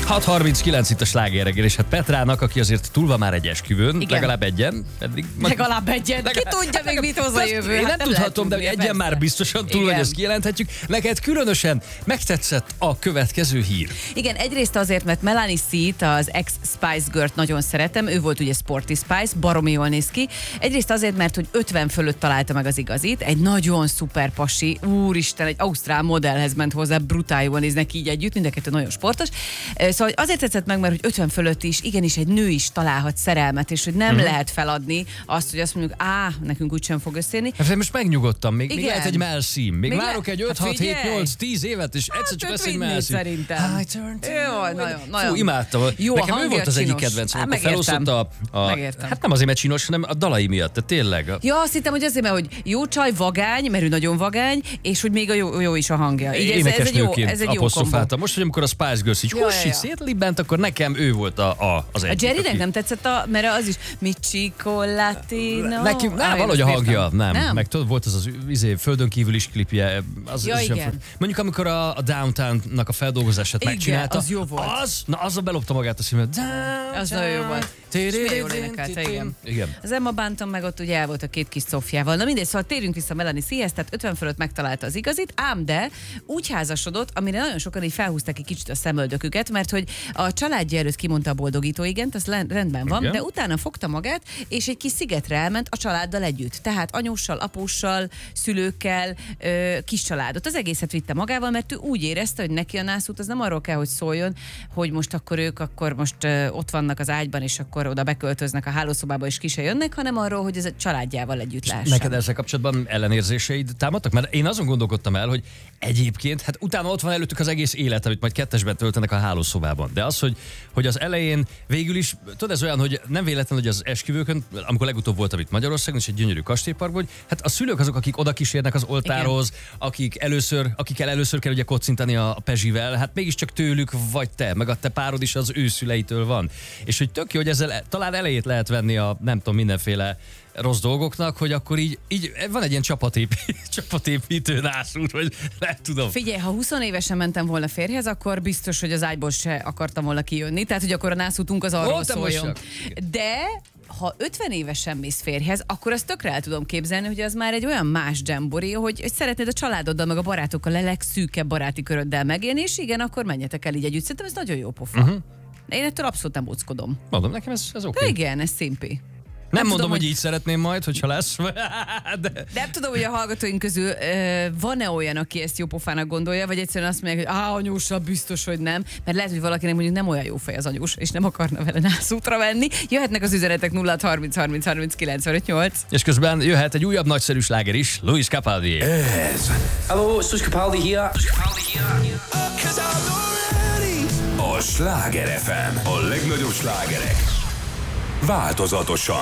6:39 itt a Sláger reggel, és hát Petrának, aki azért túl van már egy esküvőn, igen. legalább egyen. Legalább egyen. Ki tudja még mit hoz a jövő? Én nem tudhatom, de egyen persze. már biztosan túl, hogy ezt kijelenthetjük. Neked különösen megtetszett a következő hír. Igen, egyrészt azért, mert Melanie C-t, az ex-Spice Girl-t nagyon szeretem, ő volt ugye Sporty Spice, baromi jól néz ki. Egyrészt azért, mert hogy 50 fölött találta meg az igazit, egy nagyon szuper pasi, úristen, egy ausztrál modellhez ment hozzá, brutál jól néznek így együtt, mind a kettő nagyon sportos. Szóval azért tetszett meg, mert hogy 50 fölött is igenis egy nő is találhat szerelmet, és hogy nem lehet feladni azt, hogy azt mondjuk, nekünk úgysem fog összérni. Hát most megnyugodtam, még lehet egy melszím, még várok egy 5, 6, 7, figyelj. 8, 10 évet, és egyszer csak lesz egy melszím. Szerintem. Jó, nagyon. Fú, imádtam. Jó, nekem ő volt az egyik kedvencem, amikor felosztott Megértem. hát nem azért, mert csinos, hanem a dalai miatt, de tényleg. Ja, azt hittem, hogy azért, mert hogy jó csaj, vagány, mert ő nagyon vagány, és hogy még a jó is a hangja. Így ez egy jó kombó. Most, hogy amikor a Spice Girls így szétlibbent, akkor nekem ő volt az egyik. A Jerrynek nem tetszett, mert az is mi Cicolatino. Neki valahogy a hangja, nem. Meg tudod, volt az földön kívül is klipje. Igen. Mondjuk amikor a Downtown-nak a feldolgozását megcsinálta. Az jó volt. Az belopta magát a szívet. Az nagyon jó volt. Igen. Az Emma Bunton meg ott ugye el volt a két kis Sofjával. Na mindegy, szóval térjünk vissza Melanie C-hez, tehát 50 fölött megtalálta az igazit, ám de úgy házasodott, amire nagyon sokan így felhúzták egy kicsit a szemöldöküket, mert hogy a családja előtt kimondta a boldogító igent, az rendben van, de utána fogta magát, és egy kis szigetre elment a családdal együtt. Tehát anyóssal, apóssal, szülőkkel, kis családot. Az egészet vitte magával, mert ő úgy érezte, hogy neki a nászút az nem arról kell, hogy szóljon, hogy most akkor ők most ott vannak az ágyban, és akkor oda beköltöznek a hálószobába, és ki se jönnek, hanem arról, hogy ez a családjával együtt lássan. Neked ezzel kapcsolatban ellenérzéseid támadtak? Mert én azon gondolkodtam el, hogy egyébként, hát utána ott van előttük az egész élet, amit majd kettesben töltenek a hálószobában. De az, hogy az elején végül is, tudod, ez olyan, hogy nem véletlen, hogy az esküvőkön, amikor legutóbb voltam itt Magyarországon, és egy gyönyörű kastélyparkban, hogy hát a szülők azok, akik oda kísérnek az oltárhoz, akikkel először kell ugye kocintani a pezsivel, hát mégiscsak tőlük vagy te, meg a te párod is az ő szüleitől van. És hogy tök jó, hogy ezzel talán elejét lehet venni a nem tudom, mindenféle rossz dolgoknak, hogy akkor így van egy ilyen csapatépítő nászút, vagy nem tudom. Figyelj, ha 20 évesen mentem volna férjhez, akkor biztos, hogy az ágyból se akartam volna kijönni, tehát hogy akkor a nászútunk az arról szóljon. De ha 50 évesen mész férjhez, akkor azt tökre el tudom képzelni, hogy az már egy olyan más dzsembori, hogy szeretnéd a családoddal, meg a barátokkal, a legszűkebb baráti köröddel megélni, és igen, akkor menjetek el így együtt. Szerintem ez nagyon jó pofa. Én ettől abszolút nem óckodom. Mondom, nekem ez oké. De igen, ez szimpi. Nem mondom, hogy így szeretném majd, hogyha lesz. De nem tudom, hogy a hallgatóink közül van-e olyan, aki ezt jó pofának gondolja, vagy egyszerűen azt mondják, hogy anyósra biztos, hogy nem. Mert lehet, hogy valakinek mondjuk nem olyan jó fej az anyós, és nem akarna vele nászútra venni. Jöhetnek az üzenetek 0630 30 30 95 8. És közben jöhet egy újabb nagyszerű sláger is, Luis Capaldi. Ez. Hello, it's Luis Capaldi here. A Sláger FM. A legnagyobb slágerek. Változatosan.